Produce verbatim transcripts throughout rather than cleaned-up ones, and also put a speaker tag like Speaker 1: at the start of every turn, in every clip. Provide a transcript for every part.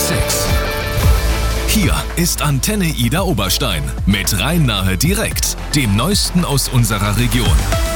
Speaker 1: sechs. Hier ist Antenne Ida Oberstein mit Rhein-Nahe direkt, dem Neuesten aus unserer Region.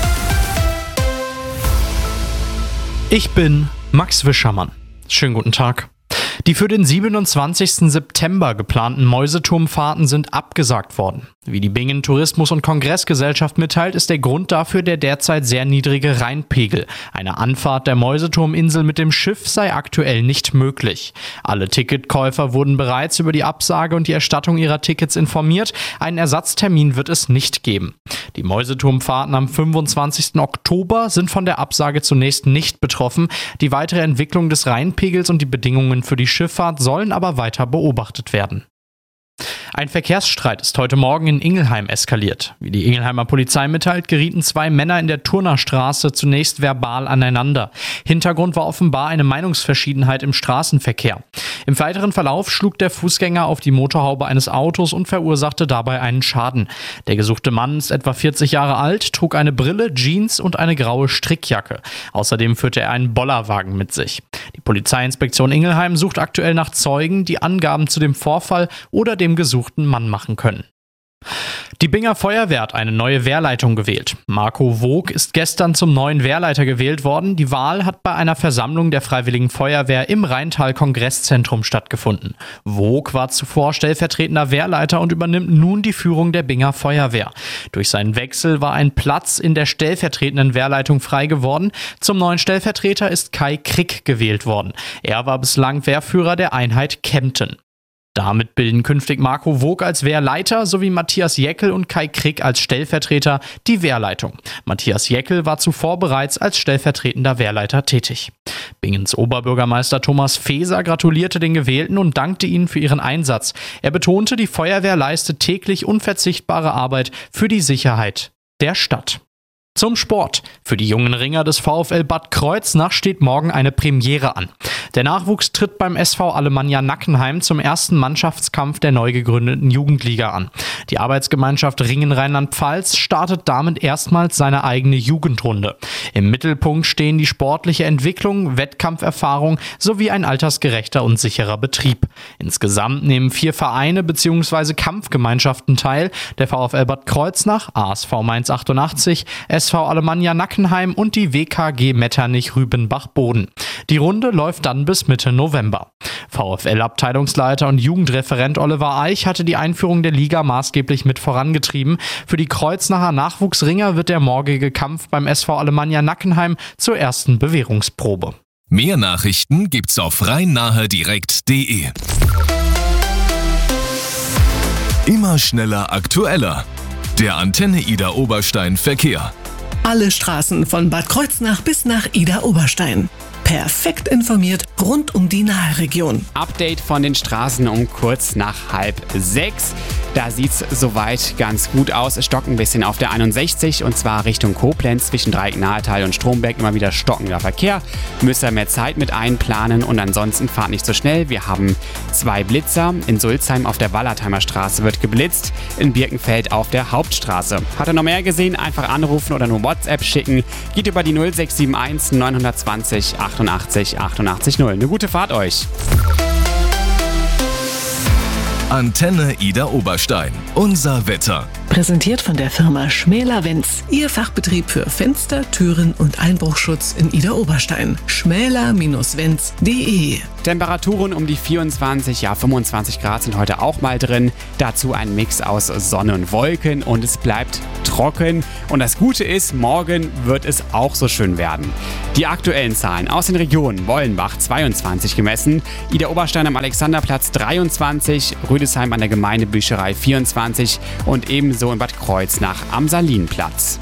Speaker 2: Ich bin Max Wischermann. Schönen guten Tag. Die für den siebenundzwanzigsten September geplanten Mäuseturmfahrten sind abgesagt worden. Wie die Bingen Tourismus- und Kongressgesellschaft mitteilt, ist der Grund dafür der derzeit sehr niedrige Rheinpegel. Eine Anfahrt der Mäuseturminsel mit dem Schiff sei aktuell nicht möglich. Alle Ticketkäufer wurden bereits über die Absage und die Erstattung ihrer Tickets informiert. Einen Ersatztermin wird es nicht geben. Die Mäuseturmfahrten am fünfundzwanzigsten Oktober sind von der Absage zunächst nicht betroffen. Die weitere Entwicklung des Rheinpegels und die Bedingungen für die Schifffahrt sollen aber weiter beobachtet werden. Ein Verkehrsstreit ist heute Morgen in Ingelheim eskaliert. Wie die Ingelheimer Polizei mitteilt, gerieten zwei Männer in der Turnerstraße zunächst verbal aneinander. Hintergrund war offenbar eine Meinungsverschiedenheit im Straßenverkehr. Im weiteren Verlauf schlug der Fußgänger auf die Motorhaube eines Autos und verursachte dabei einen Schaden. Der gesuchte Mann ist etwa vierzig Jahre alt, trug eine Brille, Jeans und eine graue Strickjacke. Außerdem führte er einen Bollerwagen mit sich. Die Polizeiinspektion Ingelheim sucht aktuell nach Zeugen, die Angaben zu dem Vorfall oder dem gesuchten Mann machen können. Die Binger Feuerwehr hat eine neue Wehrleitung gewählt. Marco Vogt ist gestern zum neuen Wehrleiter gewählt worden. Die Wahl hat bei einer Versammlung der Freiwilligen Feuerwehr im Rheintal-Kongresszentrum stattgefunden. Vogt war zuvor stellvertretender Wehrleiter und übernimmt nun die Führung der Binger Feuerwehr. Durch seinen Wechsel war ein Platz in der stellvertretenden Wehrleitung frei geworden. Zum neuen Stellvertreter ist Kai Krick gewählt worden. Er war bislang Wehrführer der Einheit Kempten. Damit bilden künftig Marco Vogt als Wehrleiter sowie Matthias Jeckel und Kai Krick als Stellvertreter die Wehrleitung. Matthias Jeckel war zuvor bereits als stellvertretender Wehrleiter tätig. Bingens Oberbürgermeister Thomas Feser gratulierte den Gewählten und dankte ihnen für ihren Einsatz. Er betonte, die Feuerwehr leistet täglich unverzichtbare Arbeit für die Sicherheit der Stadt. Zum Sport. Für die jungen Ringer des VfL Bad Kreuznach steht morgen eine Premiere an. Der Nachwuchs tritt beim S V Alemannia Nackenheim zum ersten Mannschaftskampf der neu gegründeten Jugendliga an. Die Arbeitsgemeinschaft Ringen Rheinland-Pfalz startet damit erstmals seine eigene Jugendrunde. Im Mittelpunkt stehen die sportliche Entwicklung, Wettkampferfahrung sowie ein altersgerechter und sicherer Betrieb. Insgesamt nehmen vier Vereine bzw. Kampfgemeinschaften teil: der VfL Bad Kreuznach, A S V Mainz achtundachtzig, S V Alemannia Nackenheim und die W K G Metternich-Rübenbach-Boden. Die Runde läuft dann bis Mitte November. VfL-Abteilungsleiter und Jugendreferent Oliver Eich hatte die Einführung der Liga maßgeblich mit vorangetrieben. Für die Kreuznacher Nachwuchsringer wird der morgige Kampf beim S V Alemannia Nackenheim zur ersten Bewährungsprobe.
Speaker 1: Mehr Nachrichten gibt's auf rhein-nahe direkt punkt de. Immer schneller, aktueller. Der Antenne Ida Oberstein Verkehr.
Speaker 3: Alle Straßen von Bad Kreuznach bis nach Ida Oberstein. Perfekt informiert rund um die Nahe-Region.
Speaker 4: Update von den Straßen um kurz nach halb sechs. Da sieht's soweit ganz gut aus. Es stockt ein bisschen auf der einundsechzig und zwar Richtung Koblenz zwischen Dreieck-Nahetal und Stromberg immer wieder stockender Verkehr. Müsst ihr mehr Zeit mit einplanen und ansonsten fahrt nicht so schnell. Wir haben zwei Blitzer. In Sulzheim auf der Wallertheimer Straße wird geblitzt. In Birkenfeld auf der Hauptstraße. Hat ihr noch mehr gesehen? Einfach anrufen oder nur WhatsApp schicken. Geht über die null sechs sieben eins neun zwei null achtundachtzig achtundachtzig null. Eine gute Fahrt euch.
Speaker 1: Antenne Ida Oberstein. Unser Wetter.
Speaker 3: Präsentiert von der Firma Schmäler-Wenz. Ihr Fachbetrieb für Fenster, Türen und Einbruchschutz in Ida Oberstein. schmäler Wenz punkt de.
Speaker 4: Temperaturen um die vierundzwanzig, ja fünfundzwanzig Grad sind heute auch mal drin. Dazu ein Mix aus Sonne und Wolken und es bleibt trocken. Und das Gute ist, morgen wird es auch so schön werden. Die aktuellen Zahlen aus den Regionen: Wollenbach zweiundzwanzig gemessen, Ida Oberstein am Alexanderplatz dreiundzwanzig, Rüdesheim an der Gemeindebücherei vierundzwanzig und ebenso in Bad Kreuznach am Salinplatz.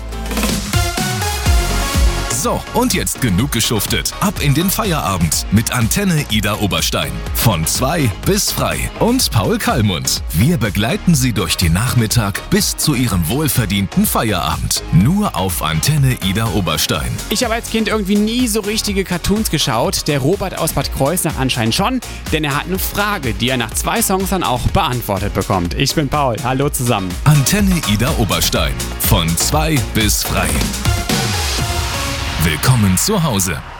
Speaker 1: So, und jetzt genug geschuftet. Ab in den Feierabend mit Antenne Ida Oberstein. Von zwei bis frei. Und Paul Kallmund. Wir begleiten Sie durch den Nachmittag bis zu Ihrem wohlverdienten Feierabend. Nur auf Antenne Ida Oberstein.
Speaker 4: Ich habe als Kind irgendwie nie so richtige Cartoons geschaut. Der Robert aus Bad Kreuznach anscheinend schon. Denn er hat eine Frage, die er nach zwei Songs dann auch beantwortet bekommt. Ich bin Paul. Hallo zusammen.
Speaker 1: Antenne Ida Oberstein. Von zwei bis frei. Willkommen zu Hause.